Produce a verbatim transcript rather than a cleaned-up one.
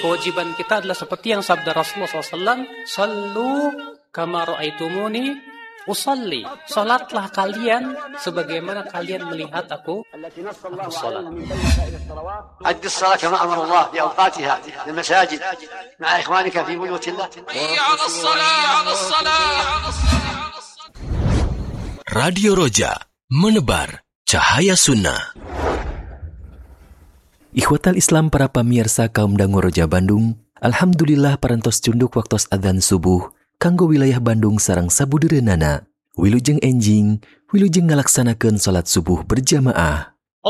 kewajiban kita adalah seperti yang sabda Rasulullah shallallahu alaihi wasallam, "Sallu kama ra'aitumuni usalli." Salatlah kalian sebagaimana kalian melihat aku aku salat. أد الصلاة كما أمر الله بأوقاتها في المساجد مع إخوانك في بيوت الله. على الصلاة على الصلاة. Radio Roja, menebar cahaya sunnah. Ikhwatal Islam para pamirsa kaum dangu Roja Bandung, alhamdulillah parantos cunduk waktos adzan subuh kanggo wilayah Bandung sareng sabudereunana. Wilujeng enjing, wilujeng ngalaksanakeun salat subuh berjamaah.